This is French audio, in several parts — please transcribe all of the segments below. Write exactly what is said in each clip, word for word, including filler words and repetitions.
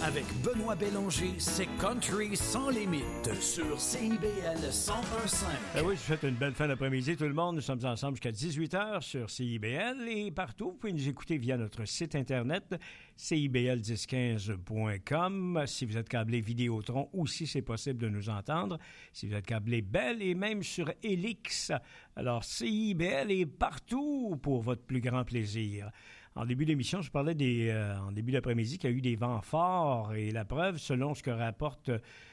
Avec Benoît Bélanger, c'est Country sans limite sur C I B L cent un virgule cinq. Ben oui, je vous souhaite une belle fin d'après-midi tout le monde. Nous sommes ensemble jusqu'à dix-huit heures sur C I B L et partout. Vous pouvez nous écouter via notre site internet C I B L dix quinze point com. Si vous êtes câblé Vidéotron aussi, c'est possible de nous entendre. Si vous êtes câblé Bell et même sur Helix. Alors, C I B L est partout pour votre plus grand plaisir. En début d'émission, je parlais des, euh, en début d'après-midi qu'il y a eu des vents forts et la preuve, selon ce que rapporte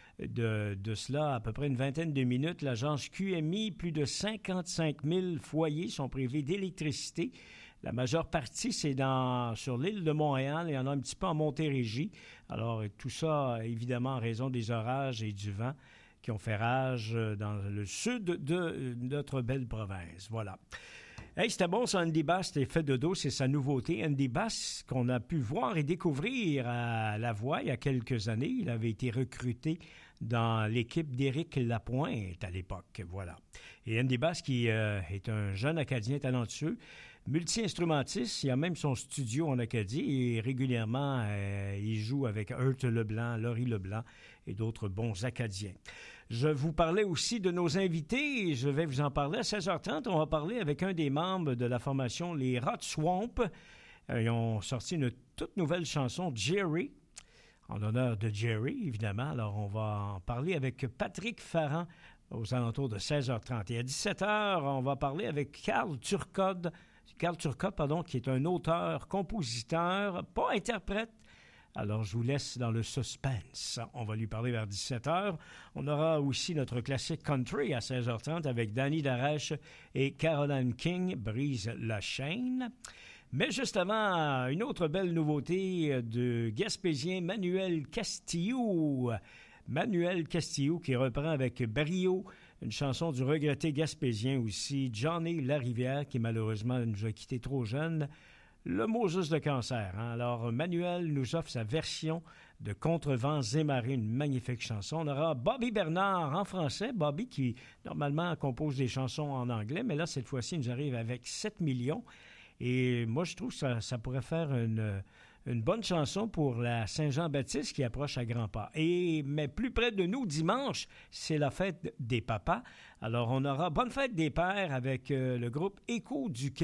de, de cela à peu près une vingtaine de minutes, l'agence Q M I, plus de cinquante-cinq mille foyers sont privés d'électricité. La majeure partie, c'est dans, sur l'île de Montréal et il y en a un petit peu en Montérégie. Alors, tout ça, évidemment, en raison des orages et du vent qui ont fait rage dans le sud de notre belle province. Voilà. Hey, c'était bon, ça, Andy Bass, c'était fait de dos, c'est sa nouveauté. Andy Bass, qu'on a pu voir et découvrir à La Voix il y a quelques années. Il avait été recruté dans l'équipe d'Éric Lapointe à l'époque, voilà. Et Andy Bass, qui euh, est un jeune Acadien talentueux, multi-instrumentiste, il a même son studio en Acadie et régulièrement, euh, il joue avec Hurt Leblanc, Laurie Leblanc et d'autres bons Acadiens. Je vous parlais aussi de nos invités et je vais vous en parler à seize heures trente. On va parler avec un des membres de la formation Les Rot Swamp. Euh, ils ont sorti une toute nouvelle chanson, Jerry, en l'honneur de Jerry, évidemment. Alors, on va en parler avec Patrick Farran aux alentours de seize heures trente. Et à dix-sept heures, on va parler avec Carl Turcotte, Carl Turcotte, pardon, qui est un auteur, compositeur, pas interprète. Alors, je vous laisse dans le suspense. On va lui parler vers dix-sept heures. On aura aussi notre classique country à seize heures trente avec Danny Darèche et Caroline King, Brise la chaîne. Mais juste avant, une autre belle nouveauté de Gaspésien Manuel Castillo. Manuel Castillo qui reprend avec brio une chanson du regretté Gaspésien aussi, Johnny Larivière, qui malheureusement nous a quittés trop jeune. Le mot juste de cancer. Hein? Alors, Manuel nous offre sa version de Contrevents et marées, une magnifique chanson. On aura Bobby Bernard en français. Bobby qui, normalement, compose des chansons en anglais, mais là, cette fois-ci, il nous arrive avec sept millions. Et moi, je trouve que ça, ça pourrait faire une, une bonne chanson pour la Saint-Jean-Baptiste qui approche à grands pas. Et, mais plus près de nous, dimanche, c'est la fête des papas. Alors, on aura Bonne fête des pères avec euh, le groupe Écho du Québec.